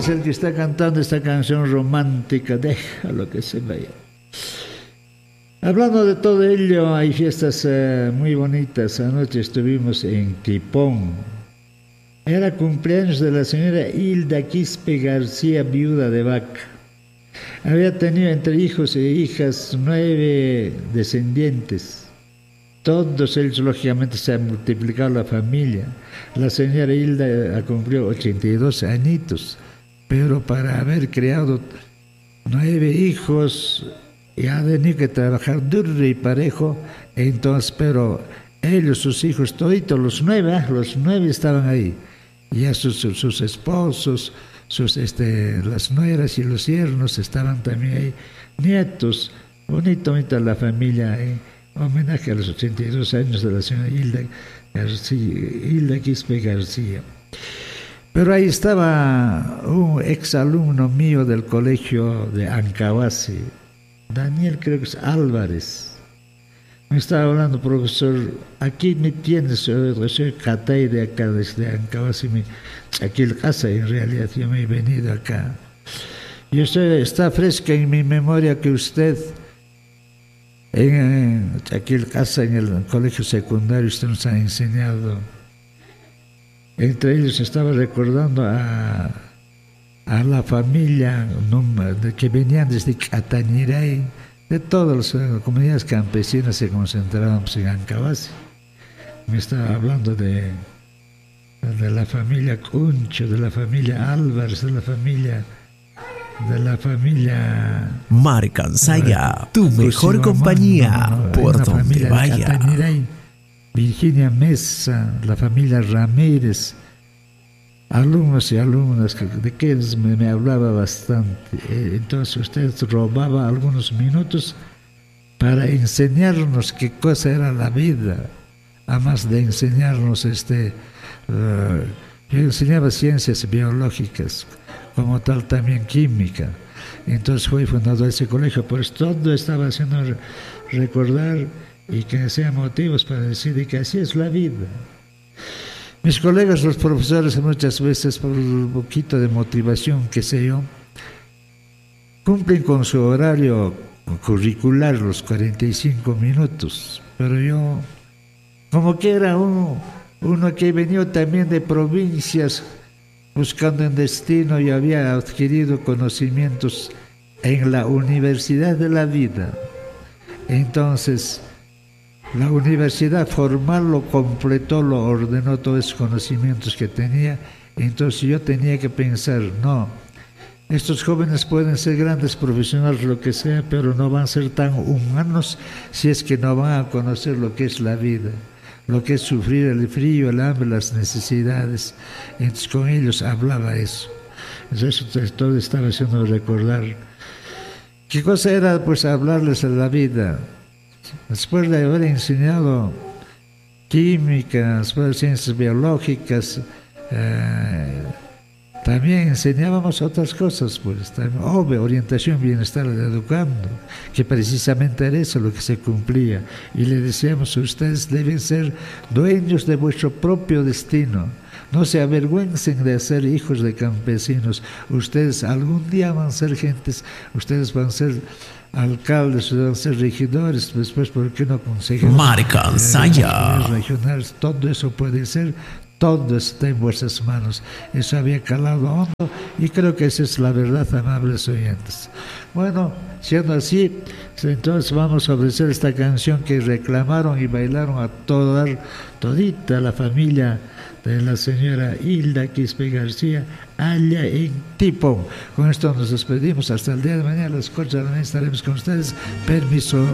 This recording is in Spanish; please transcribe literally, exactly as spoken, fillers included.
es el que está cantando esta canción romántica, déjalo que se vaya. Hablando de todo ello, hay fiestas uh, muy bonitas. Anoche estuvimos en Quipón. Era cumpleaños de la señora Hilda Quispe García, viuda de Vaca. Había tenido entre hijos e hijas nueve descendientes. Todos ellos, lógicamente, se ha multiplicado la familia. La señora Hilda ha cumplido ochenta y dos añitos, pero para haber creado nueve hijos, y ha tenido que trabajar duro y parejo. Entonces, pero ellos, sus hijos, toditos, los nueve, los nueve estaban ahí. Ya sus, sus, sus esposos, sus, este, las nueras y los yernos estaban también ahí. Nietos, bonito, bonita la familia, ¿eh? Homenaje a los ochenta y dos años de la señora Hilda García, Hilda Quispe García. Pero ahí estaba un exalumno mío del colegio de Ancabasi, Daniel, creo que es Álvarez. Me estaba hablando, profesor, aquí me tienes, soy, soy Catay de acá, desde Ancabasi, aquí el casa, en realidad yo me he venido acá. Yo estoy, está fresca en mi memoria que usted, en, aquí el casa, en el colegio secundario, usted nos ha enseñado. Entre ellos estaba recordando a, a la familia de, que venían desde Catañiray, de todas las comunidades campesinas se concentraban en Ancabasi. Me estaba hablando de, de la familia Cuncho, de la familia Álvarez, de la familia de la familia Marcansaya, tu mejor Cosimo, compañía, no, no, por donde familia vaya. Catañiray, Virginia Mesa, la familia Ramírez, alumnos y alumnas que, de quienes me, me hablaba bastante. Entonces usted robaba algunos minutos para enseñarnos qué cosa era la vida, además de enseñarnos este uh, yo enseñaba ciencias biológicas, como tal también química. Entonces fue fundado ese colegio, pues todo estaba haciendo recordar y que sean motivos para decir que así es la vida. Mis colegas, los profesores, muchas veces por un poquito de motivación, qué sé yo, cumplen con su horario curricular los cuarenta y cinco minutos, pero yo, como que era uno, uno que venido también de provincias buscando un destino y había adquirido conocimientos en la universidad de la vida. Entonces, la universidad formal lo completó, lo ordenó, todos esos conocimientos que tenía. Entonces yo tenía que pensar, no, estos jóvenes pueden ser grandes profesionales, lo que sea, pero no van a ser tan humanos si es que no van a conocer lo que es la vida, lo que es sufrir el frío, el hambre, las necesidades. Entonces con ellos hablaba eso. Entonces todo estaba haciendo recordar. ¿Qué cosa era? Pues hablarles de la vida. Después de haber enseñado química, después de ciencias biológicas, eh, también enseñábamos otras cosas, pues, también, obvio, orientación, bienestar educando, que precisamente era eso lo que se cumplía. Y le decíamos, ustedes deben ser dueños de vuestro propio destino. No se avergüencen de ser hijos de campesinos. Ustedes algún día van a ser gentes, ustedes van a ser alcaldes, van a ser regidores, después, ¿por qué no conseguir Marcansaya eh, regionales? Todo eso puede ser, todo está en vuestras manos. Eso había calado hondo y creo que esa es la verdad, amables oyentes. Bueno, siendo así, entonces vamos a ofrecer esta canción que reclamaron y bailaron a toda, todita la familia de la señora Hilda Quispe García, allá en Tipo. Con esto nos despedimos hasta el día de mañana a las cuatro de la mañana estaremos con ustedes. Permiso.